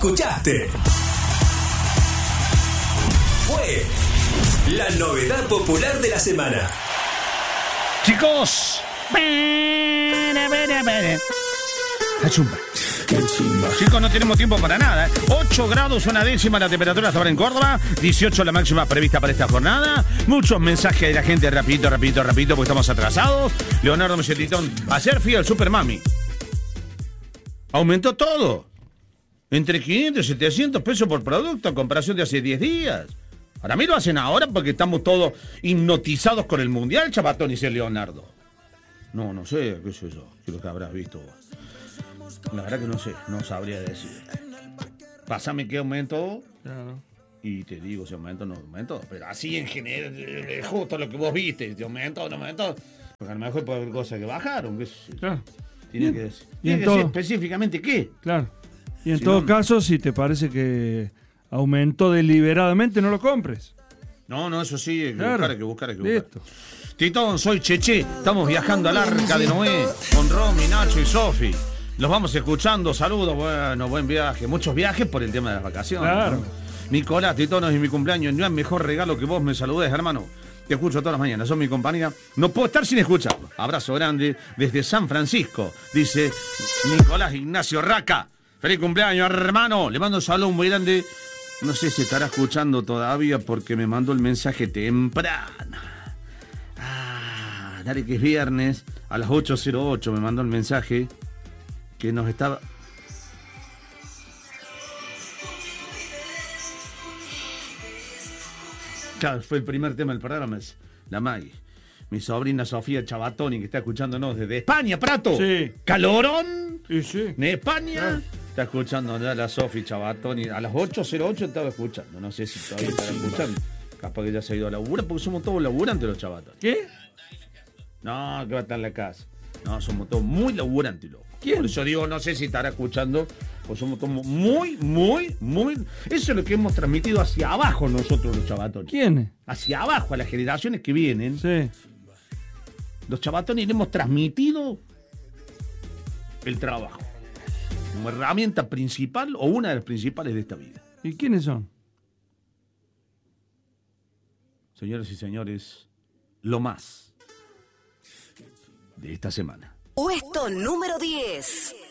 escuchaste. Fue la novedad popular de la semana. Chicos. Chicos, no tenemos tiempo para nada. 8 grados, una décima la temperatura hasta ahora en Córdoba. 18 la máxima prevista para esta jornada. Muchos mensajes de la gente, rapidito, porque estamos atrasados. Leonardo Mesetitón, ayer fui al Super Mami. Aumentó todo. Entre 500 y 700 pesos por producto en comparación de hace 10 días. Para mí lo hacen ahora porque estamos todos hipnotizados con el Mundial, Chabatón, y Leonardo. No sé, qué sé yo, qué es lo que habrás visto vos. La verdad que no sé, no sabría decir. Pásame qué aumentó. Claro. Y te digo si aumentó o no aumentó. Pero así en general, justo lo que vos viste, si aumentó o no aumentó. Porque a lo mejor puede haber cosas que bajaron. Claro. Tiene que decir. Y en Tiene que todo, decir específicamente qué. Claro. Y en Si todo no, caso, si te parece que aumentó deliberadamente, no lo compres. No, eso sí, hay que Claro. buscar, hay que buscar. Listo. Titón, soy Cheche. Estamos viajando al Arca de Noé con Romy, Nacho y Sofi. Los vamos escuchando. Saludos, bueno, buen viaje. Muchos viajes por el tema de las vacaciones. Claro. ¿No? Nicolás, Titón, hoy es mi cumpleaños. No hay mejor regalo que vos me saludes, hermano. Te escucho todas las mañanas, son mi compañía. No puedo estar sin escucharlo. Abrazo grande desde San Francisco, dice Nicolás Ignacio Raca. Feliz cumpleaños, hermano. Le mando un saludo muy grande. No sé si estará escuchando todavía porque me mandó el mensaje temprano. Dale que es viernes, a las 8:08 me mandó el mensaje que nos estaba... Claro, fue el primer tema del programa, es la Maggie. Mi sobrina Sofía Chabatoni, que está escuchándonos desde España, Prato. Sí. Calorón. Y sí. En España. Claro. Está escuchando ya la Sofía Chabatoni. A las 8:08 estaba escuchando. No sé si todavía estará escuchando. Capaz que ya se ha ido a laburar, porque somos todos laburantes los Chabatonis. ¿Qué? No, que va a estar en la casa. No, somos todos muy laburantes, loco. ¿Quién? Por eso digo, no sé si estará escuchando, pues somos todos muy... Eso es lo que hemos transmitido hacia abajo nosotros los Chabatonis. ¿Quién? Hacia abajo, a las generaciones que vienen. Sí. Los Chabatonis le hemos transmitido el trabajo como herramienta principal o una de las principales de esta vida. ¿Y quiénes son? Señoras y señores, lo más de esta semana. Puesto número 10.